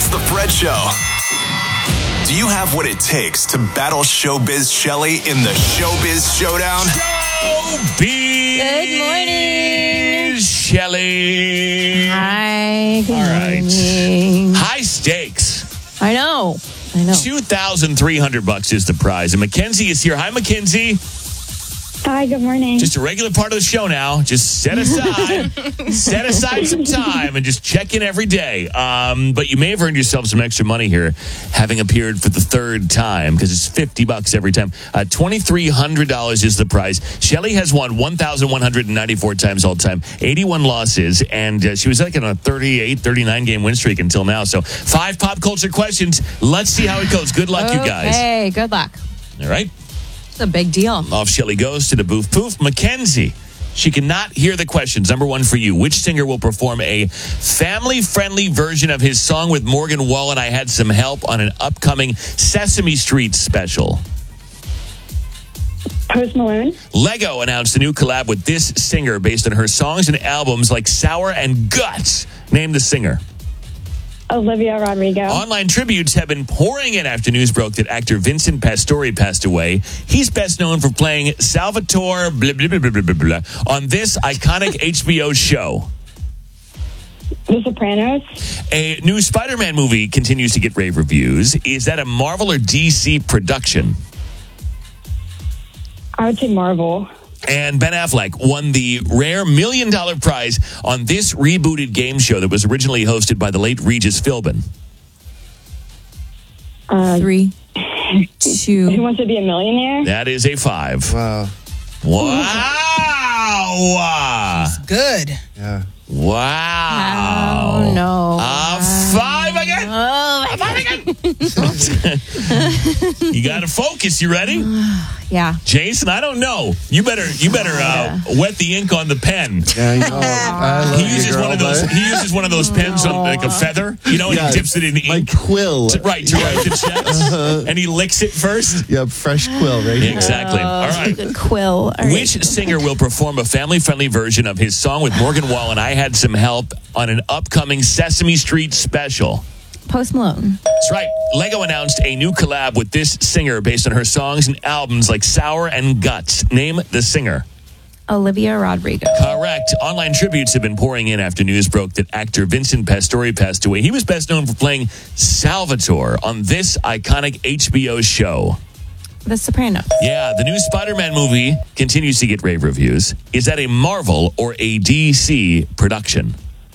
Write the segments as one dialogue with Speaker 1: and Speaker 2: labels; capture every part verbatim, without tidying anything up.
Speaker 1: It's the Fred Show. Do you have what it takes to battle Showbiz Shelley in the Showbiz Showdown?
Speaker 2: Showbiz.
Speaker 3: Good morning,
Speaker 2: Shelley.
Speaker 3: Hi. Good
Speaker 2: All right.
Speaker 3: morning.
Speaker 2: High stakes.
Speaker 3: I know. I know.
Speaker 2: Two thousand three hundred bucks is the prize, and Mackenzie is here. Hi, Mackenzie.
Speaker 4: Hi, good morning.
Speaker 2: Just a regular part of the show now. Just set aside, set aside some time and just check in every day. Um, but you may have earned yourself some extra money here, having appeared for the third time, because it's fifty bucks every time. Uh, twenty-three hundred dollars is the prize. Shelley has won one thousand one hundred ninety-four times all time, eighty-one losses, and uh, she was like on a thirty-eight, thirty-nine game win streak until now. So five pop culture questions. Let's see how it goes. Good luck, you guys.
Speaker 3: Hey, good luck.
Speaker 2: All right.
Speaker 3: It's a big deal.
Speaker 2: Off Shelley goes to the booth poof. Mackenzie, she cannot hear the questions. Number one for you. Which singer will perform a family-friendly version of his song with Morgan Wallen, I Had Some Help, on an upcoming Sesame Street special?
Speaker 4: Post Malone.
Speaker 2: Lego announced a new collab with this singer based on her songs and albums like Sour and Guts. Name the singer.
Speaker 4: Olivia Rodrigo.
Speaker 2: Online tributes have been pouring in after news broke that actor Vincent Pastore passed away. He's best known for playing Salvatore blah, blah, blah, blah, blah, blah, blah, on this iconic H B O show.
Speaker 4: The Sopranos.
Speaker 2: A new Spider-Man movie continues to get rave reviews. Is that a Marvel or D C production?
Speaker 4: I would say Marvel.
Speaker 2: And Ben Affleck won the rare million dollar prize on this rebooted game show that was originally hosted by the late Regis Philbin.
Speaker 4: Uh,
Speaker 3: Three,
Speaker 4: Who
Speaker 3: two.
Speaker 4: Wants to Be a Millionaire?
Speaker 2: That is a five.
Speaker 5: Wow.
Speaker 2: Wow.
Speaker 6: Good.
Speaker 5: Yeah.
Speaker 2: Wow.
Speaker 3: Oh, no.
Speaker 2: A five again.
Speaker 3: Oh,
Speaker 2: A five again. You got to focus. You ready?
Speaker 3: yeah.
Speaker 2: Jason, I don't know. You better you better uh, wet the ink on the pen.
Speaker 5: Yeah, you know. I love
Speaker 2: He
Speaker 5: you,
Speaker 2: uses
Speaker 5: girl,
Speaker 2: one of those.
Speaker 5: but-
Speaker 2: He uses one of those pens on like a feather, you know, and
Speaker 5: Yeah,
Speaker 2: he dips it in ink.
Speaker 5: like quill.
Speaker 2: To- right to write the checks, and he licks it first.
Speaker 5: Yep, fresh quill right here.
Speaker 2: Exactly. All right.
Speaker 3: Good quill. All right.
Speaker 2: Which singer will perform a family-friendly version of his song with Morgan Wallen, I Had Some Help, on an upcoming Sesame Street special?
Speaker 3: Post Malone.
Speaker 2: That's right. Lego announced a new collab with this singer based on her songs and albums like Sour and Guts. Name the singer.
Speaker 3: Olivia Rodrigo.
Speaker 2: Correct. Online tributes have been pouring in after news broke that actor Vincent Pastore passed away. He was best known for playing Salvatore on this iconic H B O show.
Speaker 3: The Sopranos.
Speaker 2: Yeah, the new Spider-Man movie continues to get rave reviews. Is that a Marvel or a D C production?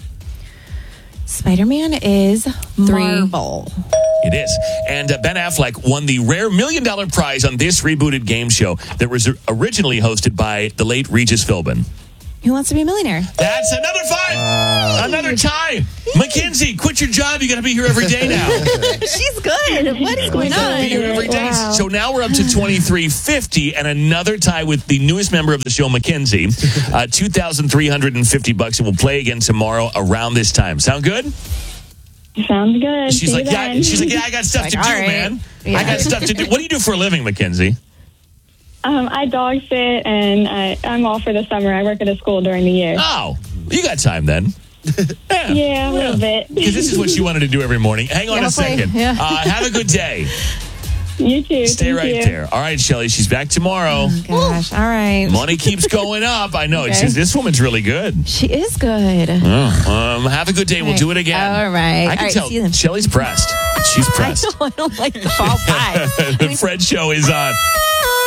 Speaker 3: Spider-Man is Marvel.
Speaker 2: It is. And uh, Ben Affleck won the rare million dollar prize on this rebooted game show that was originally hosted by the late Regis Philbin.
Speaker 3: Who Wants to Be a Millionaire?
Speaker 2: That's another five. Uh, another tie. Mackenzie, quit your job. You got to be here every day now.
Speaker 3: She's good. What is going
Speaker 2: You gotta be here
Speaker 3: on?
Speaker 2: every day.
Speaker 4: Wow.
Speaker 2: So now we're up to twenty-three fifty and another tie with the newest member of the show, Mackenzie. Uh, two thousand three hundred fifty bucks, and we'll play again tomorrow around this time. Sound good?
Speaker 4: Sounds good.
Speaker 2: She's
Speaker 4: See
Speaker 2: like,
Speaker 4: you
Speaker 2: yeah.
Speaker 4: then.
Speaker 2: She's like, yeah. I got stuff
Speaker 3: Like,
Speaker 2: to do,
Speaker 3: all right.
Speaker 2: man. I
Speaker 3: Yeah.
Speaker 2: got stuff to do. What do you do for a living, Mackenzie?
Speaker 4: Um, I dog sit, and I, I'm off for the summer. I work at a school during the year.
Speaker 2: Oh, you got time then. Yeah,
Speaker 4: Yeah, a little bit.
Speaker 2: Because this is what she wanted to do every morning. Hang on
Speaker 3: Yeah,
Speaker 2: a
Speaker 3: hopefully,
Speaker 2: second.
Speaker 3: yeah.
Speaker 2: Uh, have a good day.
Speaker 4: You too.
Speaker 2: Stay
Speaker 4: Thank
Speaker 2: right
Speaker 4: you.
Speaker 2: there. All right, Shelley. She's back tomorrow.
Speaker 3: Gosh, all right.
Speaker 2: Money keeps going up. I know.
Speaker 3: Okay.
Speaker 2: It's just, this woman's really good.
Speaker 3: She is good.
Speaker 2: Oh, um, have a good day. We'll do it again.
Speaker 3: All right.
Speaker 2: I can
Speaker 3: All right,
Speaker 2: tell
Speaker 3: see you then.
Speaker 2: Shelley's pressed. She's
Speaker 3: I
Speaker 2: pressed.
Speaker 3: know, I don't like the fall five.
Speaker 2: The Fred Show is on.